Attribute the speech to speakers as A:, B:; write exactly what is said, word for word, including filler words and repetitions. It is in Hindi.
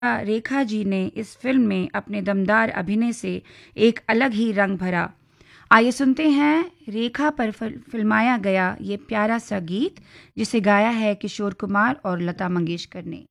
A: रेखा जी ने इस फ़िल्म में अपने दमदार अभिनय से एक अलग ही रंग भरा। आइए सुनते हैं रेखा पर फ़िल्माया गया ये प्यारा सा गीत, जिसे गाया है किशोर कुमार और लता मंगेशकर ने।